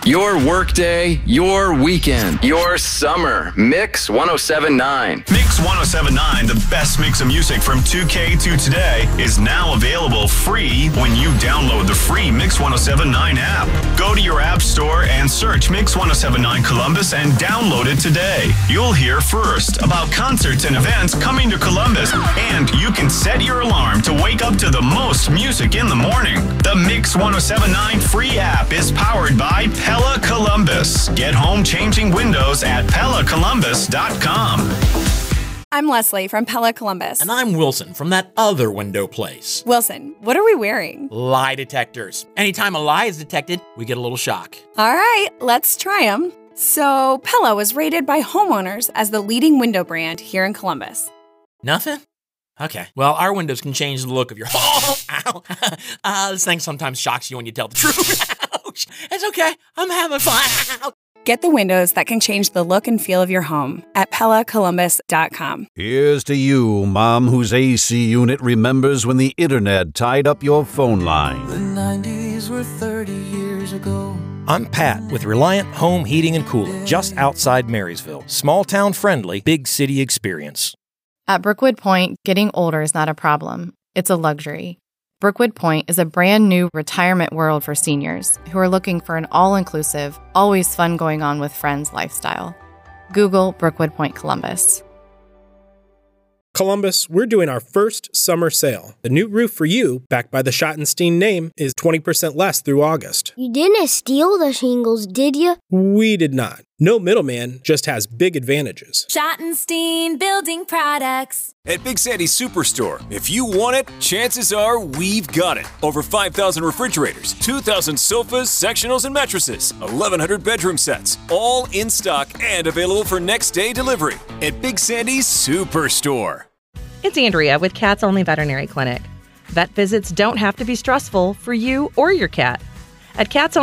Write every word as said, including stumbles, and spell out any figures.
Your workday, your weekend, your summer. Mix one oh seven point nine. Mix one oh seven point nine, the best mix of music from two K to today, is now available free when you download the free Mix one oh seven point nine app. Go to your app store and search Mix one oh seven point nine Columbus and download it today. You'll hear first about concerts and events coming to Columbus, and you can set your alarm to wake up to the most music in the morning. The Mix one oh seven point nine free app is powered by Pella Columbus. Get home changing windows at pella columbus dot com. I'm Leslie from Pella Columbus. And I'm Wilson from that other window place. Wilson, what are we wearing? Lie detectors. Anytime a lie is detected, we get a little shock. All right, let's try them. So, Pella was rated by homeowners as the leading window brand here in Columbus. Nothing? Okay. Well, our windows can change the look of your home. Ow. Uh, this thing sometimes shocks you when you tell the truth. Ouch. It's okay. I'm having fun. Get the windows that can change the look and feel of your home at pella columbus dot com. Here's to you, Mom, whose A C unit remembers when the internet tied up your phone line. The nineties were thirty years ago. I'm Pat with Reliant Home Heating and Cooling, just outside Marysville. Small town friendly, big city experience. At Brookwood Point, getting older is not a problem. It's a luxury. Brookwood Point is a brand new retirement world for seniors who are looking for an all-inclusive, always fun going on with friends lifestyle. Google Brookwood Point Columbus. Columbus, we're doing our first summer sale. The new roof for you, backed by the Schottenstein name, is twenty percent less through August. You didn't steal the shingles, did you? We did not. No middleman, just has big advantages. Schottenstein Building Products. At Big Sandy's Superstore, if you want it, chances are we've got it. Over five thousand refrigerators, two thousand sofas, sectionals, and mattresses, eleven hundred bedroom sets, all in stock and available for next day delivery. At Big Sandy's Superstore. It's Andrea with Cats Only Veterinary Clinic. Vet visits don't have to be stressful for you or your cat. At Cats